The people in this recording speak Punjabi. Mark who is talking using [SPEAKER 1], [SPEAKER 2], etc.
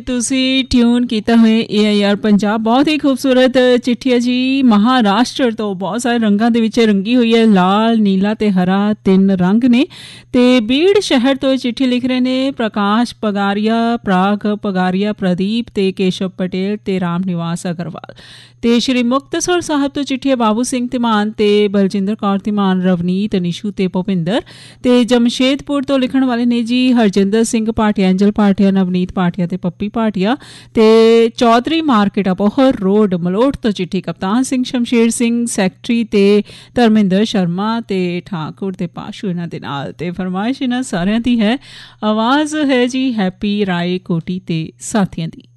[SPEAKER 1] ਤੁਸੀਂ ਟਿਊਨ ਕੀਤਾ ਹੋਇਆ AIR ਪੰਜਾਬ। ਬਹੁਤ ਹੀ ਖੂਬਸੂਰਤ ਚਿੱਠੀ ਹੈ ਜੀ। ਮਹਾਰਾਸ਼ਟਰ ਤੋਂ ਬਹੁਤ ਸਾਰੇ ਰੰਗਾਂ ਦੇ ਵਿੱਚ ਰੰਗੀ ਹੋਈ ਹੈ, ਲਾਲ, ਨੀਲਾ ਤੇ ਹਰਾ, 3 ਰੰਗ ਨੇ। ਤੇ ਬੀੜ ਸ਼ਹਿਰ ਤੋਂ ਇਹ ਚਿੱਠੀ ਲਿਖ ਰਹੇ ਨੇ ਪ੍ਰਕਾਸ਼ ਪਗਾਰੀਆ, ਪ੍ਰਾਗ ਪਗਾਰੀਆ, ਪ੍ਰਦੀਪ ਤੇ ਕੇਸ਼ਵ ਪਟੇਲ ਤੇ ਰਾਮ ਨਿਵਾਸ ਅਗਰਵਾਲ। ਤੇ ਸ਼੍ਰੀ ਮੁਕਤਸਰ ਸਾਹਿਬ ਤੋਂ ਚਿੱਠੀ ਹੈ ਬਾਬੂ ਸਿੰਘ ਧੀਮਾਨ ਤੇ ਬਲਜਿੰਦਰ ਕੌਰ ਧੀਮਾਨ, ਰਵਨੀਤ, ਨਿਸ਼ੂ ਤੇ ਭੁਪਿੰਦਰ। ਤੇ ਜਮਸ਼ੇਦਪੁਰ ਤੋਂ ਲਿਖਣ ਵਾਲੇ ਨੇ ਜੀ ਹਰਜਿੰਦਰ ਸਿੰਘ ਭਾਟੀਆ, ਅੰਜਲ ਭਾਟੀਆ, ਨਵਨੀਤ ਭਾਟੀਆ ਤੇ ਪੱਪੀ ਭਾਟੀਆ। ਤੇ ਚੌਧਰੀ ਮਾਰਕੀਟ ਅਬੋਹਰ ਰੋਡ ਮਲੋਟ ਤੋਂ ਚਿੱਠੀ ਕਪਤਾਨ ਸਿੰਘ, ਸ਼ਮਸ਼ੇਰ ਸਿੰਘ ਸੈਕਟਰੀ ਤੇ ਧਰਮਿੰਦਰ ਸ਼ਰਮਾ ਤੇ ਠਾਕੁਰ ਤੇ ਪਾਸ਼ੂ ਇਹਨਾਂ ਦੇ ਨਾਲ। ਤੇ ਫਰਮਾਇਸ਼ ਇਹਨਾਂ ਸਾਰਿਆਂ ਦੀ ਹੈ, ਆਵਾਜ਼ ਹੈ ਜੀ ਹੈਪੀ ਰਾਏ ਕੋਟੀ ਤੇ ਸਾਥੀਆਂ ਦੀ।